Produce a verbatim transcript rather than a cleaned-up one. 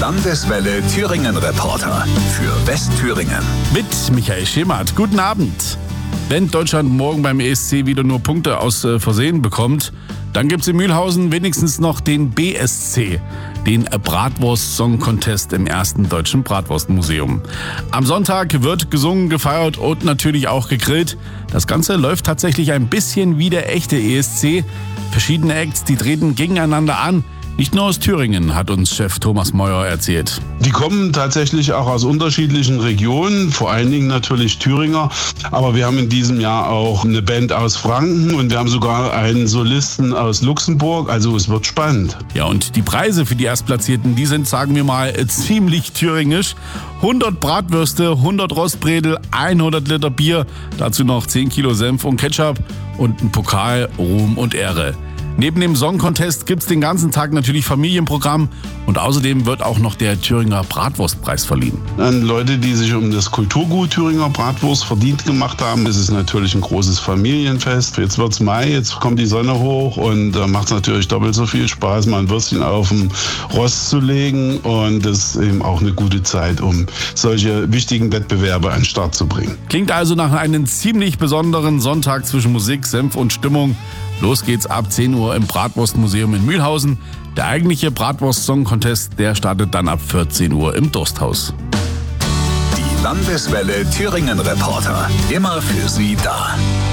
Landeswelle Thüringen Reporter für Westthüringen. Mit Michael Schemert. Guten Abend. Wenn Deutschland morgen beim E S C wieder nur Punkte aus äh, Versehen bekommt, dann gibt's in Mühlhausen wenigstens noch den B S C, den Bratwurst Song Contest im ersten Deutschen Bratwurstmuseum. Am Sonntag wird gesungen, gefeiert und natürlich auch gegrillt. Das Ganze läuft tatsächlich ein bisschen wie der echte E S C. Verschiedene Acts, die treten gegeneinander an. Nicht nur aus Thüringen, hat uns Chef Thomas Meuer erzählt. Die kommen tatsächlich auch aus unterschiedlichen Regionen, vor allen Dingen natürlich Thüringer. Aber wir haben in diesem Jahr auch eine Band aus Franken und wir haben sogar einen Solisten aus Luxemburg. Also es wird spannend. Ja, und die Preise für die Erstplatzierten, die sind, sagen wir mal, ziemlich thüringisch. hundert Bratwürste, hundert Rostbredel, hundert Liter Bier, dazu noch zehn Kilo Senf und Ketchup und ein Pokal, Ruhm und Ehre. Neben dem Song Contest gibt's den ganzen Tag natürlich Familienprogramm und außerdem wird auch noch der Thüringer Bratwurstpreis verliehen. An Leute, die sich um das Kulturgut Thüringer Bratwurst verdient gemacht haben, ist es natürlich ein großes Familienfest. Jetzt wird's Mai, jetzt kommt die Sonne hoch und da macht's natürlich doppelt so viel Spaß, mal ein Würstchen auf dem Rost zu legen, und das ist eben auch eine gute Zeit, um solche wichtigen Wettbewerbe an den Start zu bringen. Klingt also nach einem ziemlich besonderen Sonntag zwischen Musik, Senf und Stimmung. Los geht's ab zehn Uhr im Bratwurstmuseum in Mühlhausen. Der eigentliche Bratwurst-Song-Contest, der startet dann ab vierzehn Uhr im Dursthaus. Die Landeswelle Thüringen Reporter, immer für Sie da.